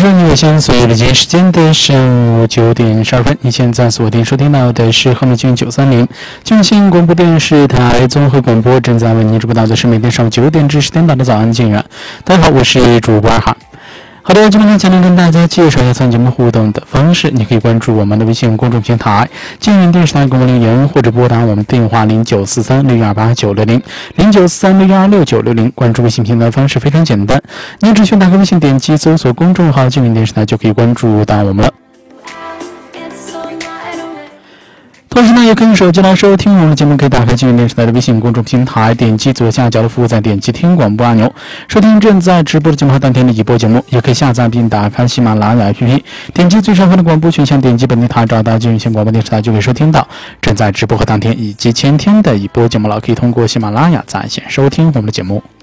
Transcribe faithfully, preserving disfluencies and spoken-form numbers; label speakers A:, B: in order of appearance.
A: 收你我相所有的节时间的上午九点十二分，你现在锁定收听到的是和美军九三零军兴广播电视台综合广播，正在为您直播到的是每天上午九点至十点到的早安静远。大家好，我是主播二哈。好的，今天将来跟大家介绍一下参与节目互动的方式，你可以关注我们的微信公众平台静远电视台给我留言，或者拨打我们电话零九四三六一二八九六零零九四三六一二六九六零。关注微信平台的方式非常简单，你只需打开微信点击搜索公众号静远电视台就可以关注到我们了。同时呢，也可以手机来收听我们的节目，可以打开静远电视台的微信公众平台，点击左下角的服务，再点击听广播按钮，收听正在直播的节目和当天的已播节目。也可以下载并打开喜马拉雅 A P P， 点击最上方的广播选项，点击本地台，找到静远县广播电视台，就可以收听到正在直播和当天以及前天的已播节目了。可以通过喜马拉雅在线收听我们的节目。